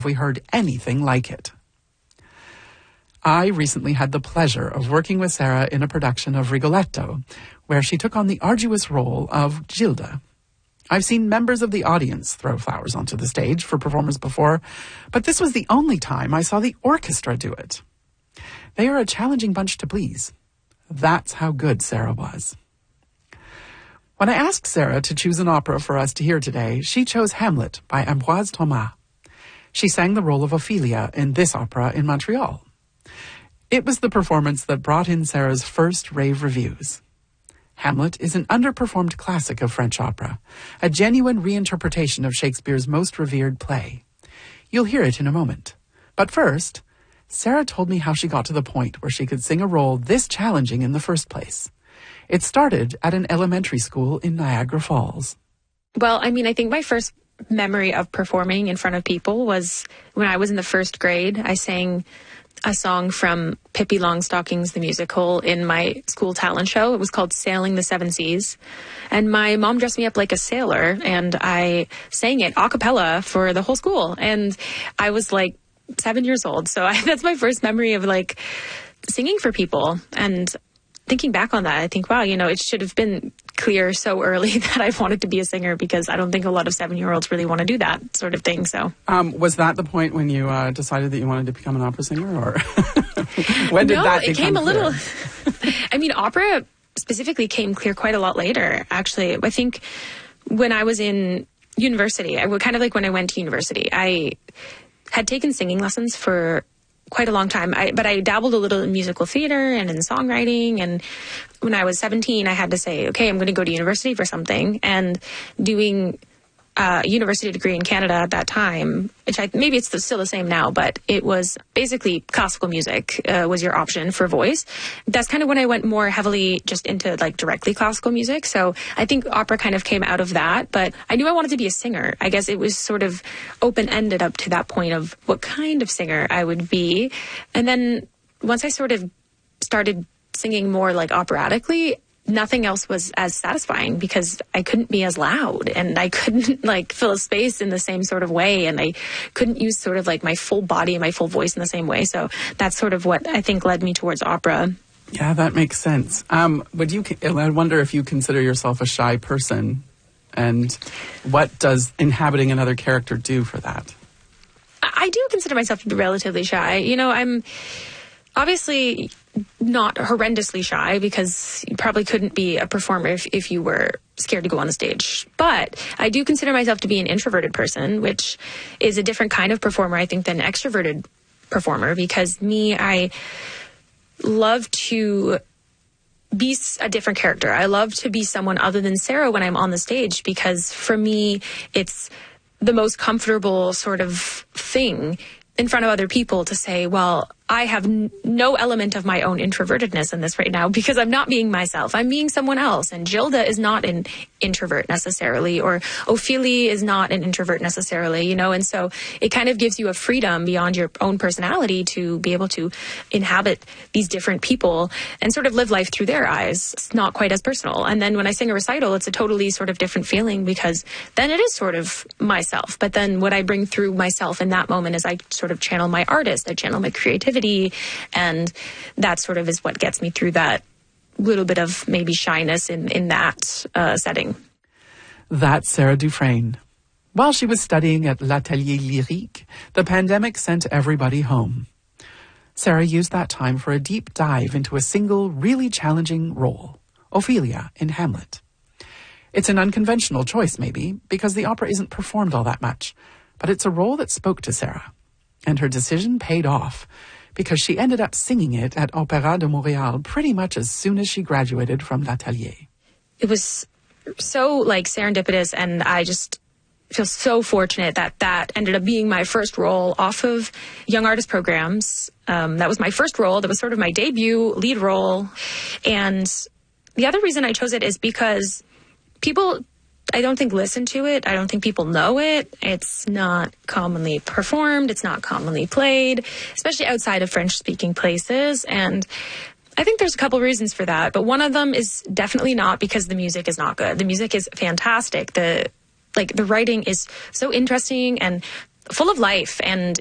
we heard anything like it. I recently had the pleasure of working with Sarah in a production of Rigoletto, where she took on the arduous role of Gilda. I've seen members of the audience throw flowers onto the stage for performers before, but this was the only time I saw the orchestra do it. They are a challenging bunch to please. That's how good Sarah was. When I asked Sarah to choose an opera for us to hear today, she chose Hamlet by Ambroise Thomas. She sang the role of Ophelia in this opera in Montreal. It was the performance that brought in Sarah's first rave reviews. Hamlet is an underperformed classic of French opera, a genuine reinterpretation of Shakespeare's most revered play. You'll hear it in a moment. But first, Sarah told me how she got to the point where she could sing a role this challenging in the first place. It started at an elementary school in Niagara Falls. Well, I think my first memory of performing in front of people was when I was in the first grade. I sang a song from Pippi Longstockings, the musical, in my school talent show. It was called Sailing the Seven Seas. And my mom dressed me up like a sailor, and I sang it a cappella for the whole school. And I was like 7 years old. So that's my first memory of like singing for people. And thinking back on that, I think, wow, it should have been clear so early that I wanted to be a singer, because I don't think a lot of 7-year-olds really want to do that sort of thing. So, was that the point when you decided that you wanted to become an opera singer, or when did that become it came a clear? little. Opera specifically came clear quite a lot later. Actually, I think when I was in university, kind of like when I went to university, I had taken singing lessons for quite a long time. But I dabbled a little in musical theater and in songwriting. And when I was 17, I had to say, okay, I'm going to go to university for something. And doing a university degree in Canada at that time, which maybe it's still the same now, but it was basically classical music was your option for voice. That's kind of when I went more heavily just into like directly classical music. So I think opera kind of came out of that, but I knew I wanted to be a singer. I guess it was sort of open-ended up to that point of what kind of singer I would be. And then once I sort of started singing more like operatically, nothing else was as satisfying, because I couldn't be as loud, and I couldn't like fill a space in the same sort of way, and I couldn't use sort of like my full body and my full voice in the same way. So that's sort of what I think led me towards opera. Yeah, that makes sense. I wonder if you consider yourself a shy person, and what does inhabiting another character do for that? I do consider myself to be relatively shy. I'm obviously not horrendously shy, because you probably couldn't be a performer if you were scared to go on the stage. But I do consider myself to be an introverted person, which is a different kind of performer, I think, than an extroverted performer, because I love to be a different character. I love to be someone other than Sarah when I'm on the stage, because for me, it's the most comfortable sort of thing in front of other people to say, well, I have no element of my own introvertedness in this right now, because I'm not being myself. I'm being someone else. And Gilda is not an introvert necessarily, or Ophelia is not an introvert necessarily, And so it kind of gives you a freedom beyond your own personality to be able to inhabit these different people and sort of live life through their eyes. It's not quite as personal. And then when I sing a recital, it's a totally sort of different feeling, because then it is sort of myself. But then what I bring through myself in that moment is I sort of channel my artist, I channel my creativity. And that sort of is what gets me through that little bit of maybe shyness in that setting. That's Sarah Dufresne. While she was studying at L'Atelier Lyrique, the pandemic sent everybody home. Sarah used that time for a deep dive into a single, really challenging role, Ophelia in Hamlet. It's an unconventional choice, maybe, because the opera isn't performed all that much, but it's a role that spoke to Sarah. And her decision paid off, because she ended up singing it at Opéra de Montréal pretty much as soon as she graduated from L'Atelier. It was so like serendipitous, and I just feel so fortunate that ended up being my first role off of young artist programs. That was my first role. That was sort of my debut lead role. And the other reason I chose it is because people, I don't think, listen to it. I don't think people know it. It's not commonly performed. It's not commonly played, especially outside of French-speaking places. And I think there's a couple reasons for that. But one of them is definitely not because the music is not good. The music is fantastic. The writing is so interesting, and full of life and